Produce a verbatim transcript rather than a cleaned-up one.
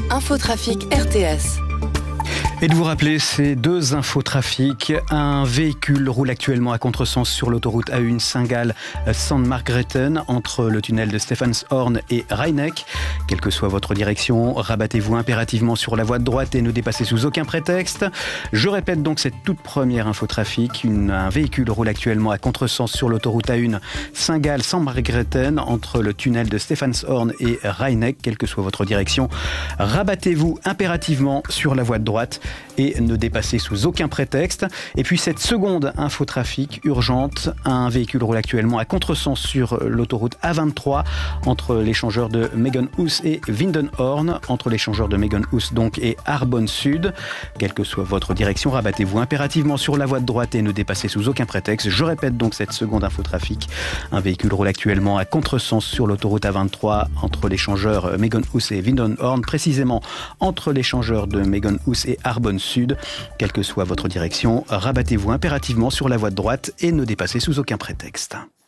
Infotrafic R T S. Et de vous rappeler ces deux infotrafics. Un véhicule roule actuellement à contresens sur l'autoroute A un Saint-Gall-San Margrethen entre le tunnel de Stephanshorn et Rheineck. Quelle que soit votre direction, rabattez-vous impérativement sur la voie de droite et ne dépassez sous aucun prétexte. Je répète donc cette toute première infotrafic. Une, un véhicule roule actuellement à contresens sur l'autoroute A un Saint-Gall-San Margrethen entre le tunnel de Stephanshorn et Rheineck. Quelle que soit votre direction, rabattez-vous impérativement sur la voie de droite et ne dépassez sous aucun prétexte. Et puis cette seconde infotrafic urgente, un véhicule roule actuellement à contresens sur l'autoroute A vingt-trois entre l'échangeur de Megenhus et Windenhorn, entre l'échangeur de Megenhus donc et Arbonne Sud. Quelle que soit votre direction, rabattez-vous impérativement sur la voie de droite et ne dépassez sous aucun prétexte. Je répète donc cette seconde infotrafic. Un véhicule roule actuellement à contresens sur l'autoroute A vingt-trois entre l'échangeur Megenhus et Windenhorn, précisément entre l'échangeur de Megenhus et Arbonne Sud. Quelle que soit votre direction, rabattez-vous impérativement sur la voie de droite et ne dépassez sous aucun prétexte.